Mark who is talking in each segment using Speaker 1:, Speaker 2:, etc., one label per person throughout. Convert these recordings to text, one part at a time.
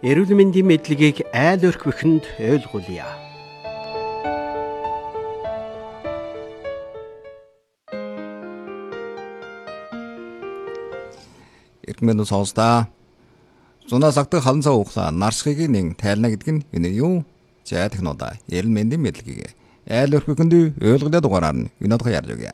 Speaker 1: Эрүүл мэндийн мэдлэгийг айл өрхвөхөнд ойлгуулъя.
Speaker 2: Эрдэмэд сонсдаа. Зунаас агтах халан цав ухлаа нарсхийг нэг тайлна гэдэг нь энэ юу? За технологи эрүүл мэндийн мэдлэгийг айл өрхвөхөнд ойлгуулаад дугаараар нь энэ удаа ярьж өгье.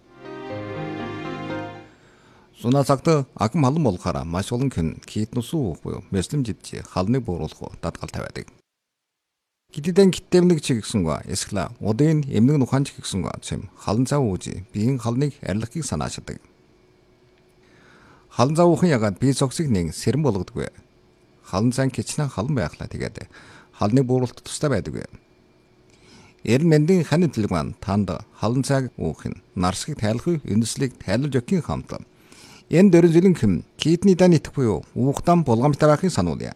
Speaker 2: Зунаас агтах агам халан болохоор маш олон хүн китнус уух буюу мэслэмжидж халныг бууруулах дадгал тавиадаг. Гиддэн гиттэмнэг чиг гисэнгүй эсвэл удын эмнэг нуханч гисэнгүй цэм халан цав ууж биеийн халныг арилгахыг санаачдаг. Халан цав уухан ягаад бие цогцыг нэг сэрэн болгодгүй. Халан цан кичнэн халан байхлаа тэгээд халныг бууруулахд тустай байдаг. Эрүүл мэндийн хань төлөв маань танд халан цааг уух нь нарсхийг тайлах үндэслийг тайлуулж өгөх хамт. Энэ дөрөн жилийн хэм китний дан итэх буюу уухтан булгамтай байхын сануулъя.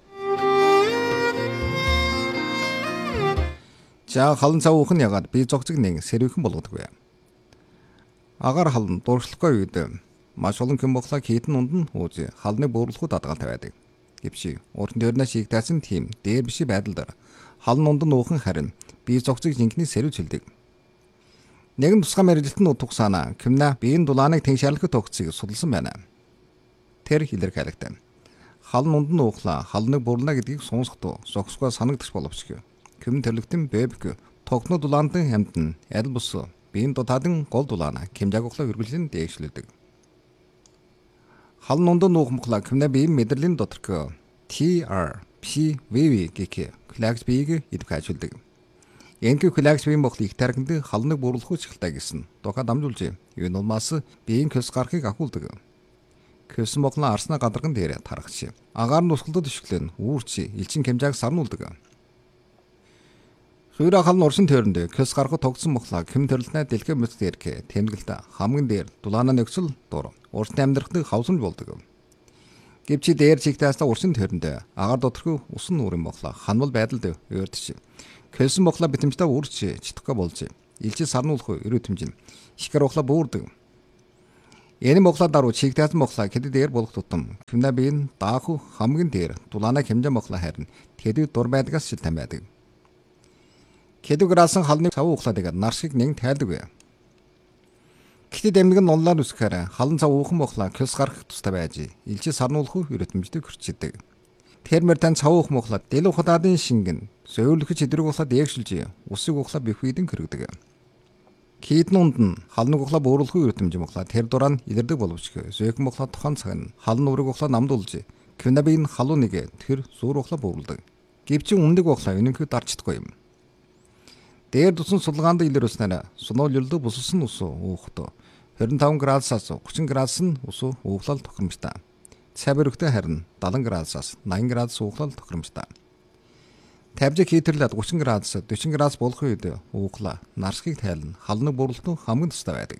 Speaker 2: За халан цав уух нь ягаад бие цогцыг нэг сэрвэхэн болгодгүй. Агаар халан дуршлахгүй үед маш олон хэм боглоо китэн унд нь ууж халныг бууруулахуд дадгал тавиадаг. Гэвч уран төрнөөс игдсэн тийм дээр биш байдлаар халан унд нь уухан харин бие цогцыг жинхэнэ сэрвж хилдэг. Нэгэн тусгай мэрэгжилтэн утгасаана кимна биеийн дулааныг тэншаарлахад тогтцыг судалсан байна. Тэр илэрхийлэгтэй. Халан унд нь уухлаа халныг буурлана гэдгийг сонсохдоо зогсгоо санагдах боловч ким төрлөختөн бэбг тогтно дулаандан хамтан аль бус биеийн дутаадан гол дулаана кимжаг ухлаа үргэлжлэн дээшлүүлдэг. Халан унд нь уухмглаа кимна биеийн мэдрэлийн доторх TRPVV гэх клакс биеийг идэвхжүүлдэг. Энэхүү клакс биеийн бохлыг тархинд халныг бууруулах чиглэлтэй гэсэн дохоо дамжуулж энэ улмаас биеийн көлс гарахыг ахуулдаг. Көлс боглон арснаа гадарган дээр тархаж агаар нь усгалдад ишглэн үүрч элчин хэмжээг сарнуулдаг. Хүйрэ халан уршин тойронд көлс гарахад тогтсон боглоо ким төрлөнөө дэлгэх мэт дээрх тэмдэглэлд хамгийн дээр дулаана нөхцөл дур уршин амьдрахад хавсамж болдог. Гэвч дээр чигтээс уршин тойронд агаар доторх усан нүүрэн боглоо ханвал байдалд өөрдөж көлсөн боглоо битэмжтэй үрч читгэхгүй болж илжил сарнуулах өрөөтөмж нь ихгэр боглоо буурдаг. Энэ боглоо даруй чигтээс боглоо хэдэд дээр болох тутам кимна биеийн даах хамгийн дээр дулаана хэмжээ боглоо харин тэдэд дур байдгаас шилтэн байдаг. Кэдүграасан халны цав ухлаадаг нарсхийг нэг тайлдаг. Гэтэл эмнэг нь унлаар үсгээр халан цав уухан боглоо көлс гарах тустай байж илжил сарнуулах өрөөтөмжтэй хүрчдэг. Тэрмэр тань цав уух моглоо дэл ухадаадын шингэн сөөлөх чидрэг ухлаа дээвшилж усыг ухлаа бихвидэн кэрэгдэг. Китэн унд нь халныг ухлаа бууруулах өрөөтөмж моглоо тэр дураа нь илэрдэг боловч зөөхөн моглоо тохон цаг нь халан нүрэг ухлаа намдуулж квинабин халууныг тэр зуур ухлаа бууруулдаг. Гэвч үндэг ухлаа өнөнхөд дарчдаггүй юм. Дээр тусан судалгаанд илэрүүлснээр сунаул юлд бусалсан ус уухт 25 градусаас 30 градус нь ус ууглал тохиромжтой. Цайвар өгтөө харин 70 градусаас 80 градус ууглал тохиромжтой. Тавьж хийтэрлээд 30 градус 40 градус болох үед ууглаа нарсхийг тайлна халныг бууруулах хамгийн тустай байдаг.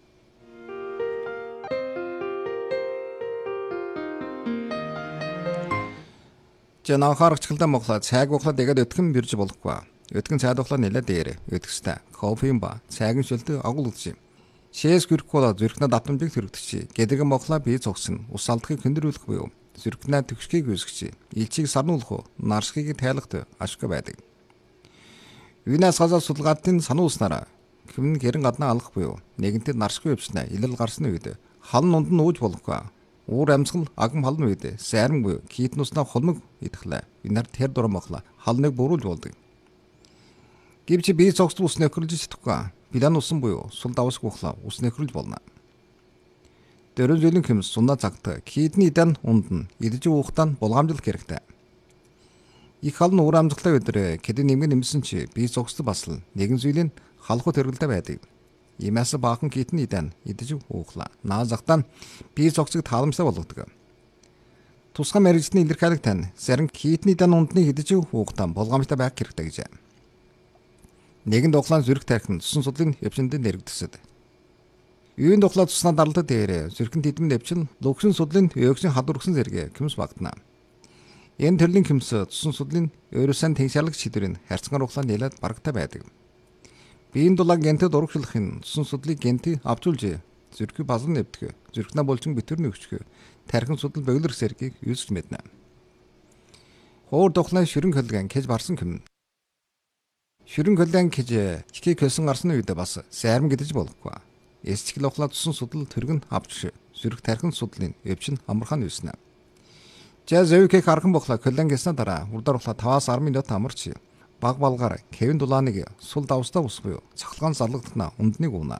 Speaker 2: Жан анхаарахчлаа моглоо цайг ууглаад игээд өтгөн бирж болохгүй. Өтгөн цайд ууглаа нэлээд дээр өтгөстэй. Кофеин ба цайгийн шүлтэ агуулж юм. Шээс гүрхгөө зүрхнээ давтамжийг төрөгдөж гэдэгэн моглоо бие цогсон ус алдахыг хөндрүүлэх буюу зүрхнээ төгсгийг үүсгэж илчийг сарнуулах нарсхийг тайлахд ашигтай байдаг. Юунаас газар судалгаатын сануулснараа хэвн гэрэн гаднаа алах буюу нэгэнтээ нарсхыг өвчнэ илэл гарсны үед халан унд нь ууж болохгүй. Уур амьсгал агам халан үед сайран буюу китнуснаа холмог идэхлээ. Энээр тэр дуран моглоо халныг бууруулж болдог. Гэвч бие цогц ус нөхрөлж чадахгүй. Билан усан буюу сул давсг ухлаа ус нөхрөлж болно. Дөрөв жилийн хэмс сунаа цагт китний дан унд нь идэж уухтаа булгамжлах хэрэгтэй. Их халан уур амьсгалтай өдрөө кэдэ нэмгэн нэмсэн чи бие цогцд бас л нэгэн зүйлийн халахуй төрөлтэй байдаг. Иймээс баахан китний дан идэж уухлаа. Наа захтаа бие цогцыг тааламжтай болгодог. Тусгай мэрэгжлийн илэрхийлэг тань зарим китний дан ундны идэж уухтаа булгамжтай байх хэрэгтэй гэж. Нэгэн духлаан зүрх тархин тусан судлын эвчэнд нэрэгдэсэд. Юуны духлаа туснаа даралдад дээр зүрхэн тэдмэн эвчэн лөгсөн судлын өөгсөн хадваргсан зэрэг хэмс багтана. Энэ төрлийн хэмс тусан судлын өөрөөсөн тэншаалаг шийдвэрийн харьцангуй ухлаа нэлээд барагтай байдаг. Биеийн дулаан гентэд урагшлахын тусан судлыг генти авчулж зүрхийг базар нэвдэх, зүрхнээ булчин битэрний өчгөө тархин судал бөглөр зэргийг юусч мэднэ. Хуур духлаа шүрэн хөлгөн кэж барсан юм. Шүрэн хөлгөн кэж хикий көлсөн гарсны үедээ бас сайрам гэдэж болохгүй. Эсчгэл ухлаа тусан судал тэргэн авч зүрх тархин судлын өвчин амархан юуснаа. Жаз өвкийг архан бохла көлгөн гэснэ дараа урдар ухлаа 5-10 минут амарч баг балгаар Кевин Дулааныг сул давстаа ус буюу цахалгаан зарлагдана үнднийг уунаа.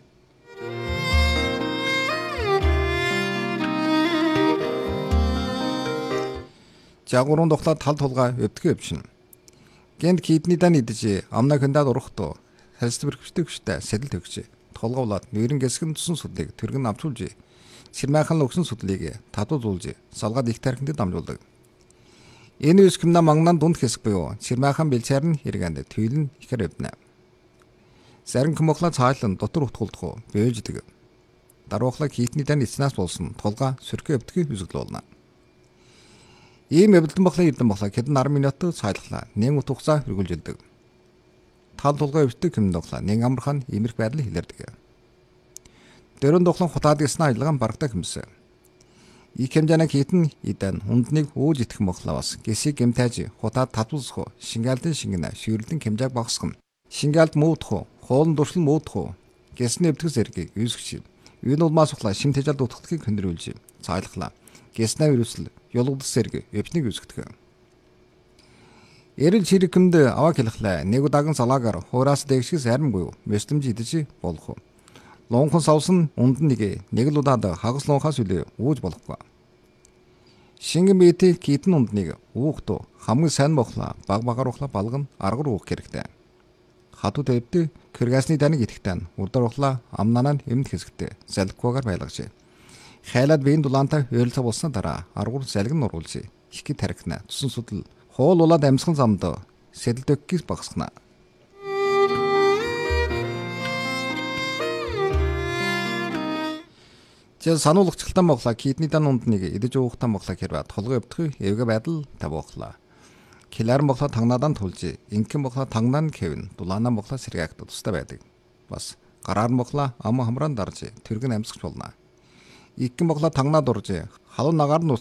Speaker 2: Жагуурын тухлаа тал тулгаа өвдгөө өвчин. Гэнт кидний дан идэж амнаа хөндаад урахтуу салст бэрхвчтэй сэтэл төгч. Толговлаад нэрэн гэсгэн тусан судлыг тэргэн авчулж сэрмайхан өгсөн судлыг татуулж салгаад их тархинд дамжуулдаг. Энэ үскэмнэ манган дунд хэсэг буюу сэрмайхан бэлчээр нь хэрэгэнд төвлөн ихэр өвднэ. Зарим хүмүүхлэ цаалан дотор утгуулдах бөөждөг. Даруухлаа кидний дан эцнээс болсон тулгаа сөрхөө өвдгөө үзэгдэл болно. Ийм өвдөлтөн бохлоо эрдэн бохлоо хэдэн 10 минут цайлглаа нэн ут хугацаа хөргүүлжэлдэг. Тал тулгаа өвддөг юм дохлоо нэн амархан имерх байдал хилэрдэг. Дөрөн дохлон хутаад гэснэ аялгаан барагтай хэмсэн. Их хэмжээний хитэн идэн хүнднийг өөж итгэх бохлоо бас гэсийг гэмтэж хутаад татвалсах шингаалтын шингэнэ шүүрлэн хэмжээг багсгах. Шингаалт муудах, хоолн дуршил муудах гэсний өвдгөл зэргийг үүсгэж. Энэ улмаас ухлаа шим тэжээлд утгахыг хөндрүүлж цайлглаа. Гэснэ вирусл ёлгодс зэрэг өвчнийг үүсгдэг. Эрэл чирэгмд аваа хэлхлээ нэг удаагийн салаагаар хуураас дэгшгээс харин буюу мэслэмж идэж болох. Лонхон савсан унд нэг л удаад хагас лонхоос үлээ ууж болохгүй. Шингэн биетэй китэн ундныг уухтуу хамгийн сайн бохлаа баг багаар ухлаа балган аргар уух хэрэгтэй. Хатуу дэвдэ кыргасны даныг идэхтэн урдар ухлаа амнанаа эмд хэсэгтээ залхгүйгээр байлгаж. Хайлаад биеийн дулаантай ойрлцоо болсон дараа аргуур залгин нуруулж их тархина тусан судал хоол улаад амьсган замд сэтэлдөггээс багсгана. Жил сануулгачталтан боглаа кидний дан ундныг идэж уухтан боглаа хэрвээ толгой өвдөх эвгэ байдал тавуулаа. Киларн боглоо тагнаадан тулж инхэн боглоо тагнаа Кевин дулаанаа боглоо сэргаагт тустай байдаг. Бас гараар боглоо ам хамраан дарж тэргэн амьсгч болно. Игэн боглоо тагнаа дурж халуун нагаар нь